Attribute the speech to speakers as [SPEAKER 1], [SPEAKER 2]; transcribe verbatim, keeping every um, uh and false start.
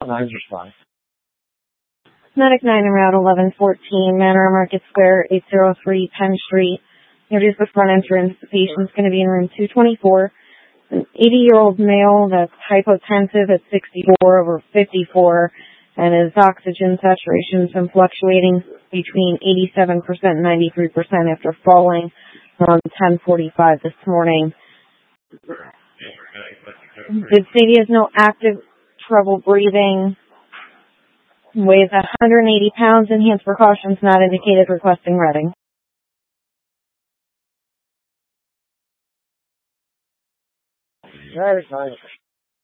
[SPEAKER 1] Nines respond.
[SPEAKER 2] Medic nine and Route eleven fourteen, Manor Market Square, eight oh three Penn Street. Here's the front entrance. The patient's going to be in room two twenty-four. An eighty-year-old male that's hypotensive at sixty-four over fifty-four, and his oxygen saturation's been fluctuating between eighty-seven percent and ninety-three percent after falling around ten forty-five this morning. Did say he has no active trouble breathing. Weighs one hundred eighty pounds. Enhanced precautions not indicated. Requesting Reading.
[SPEAKER 1] That is nine.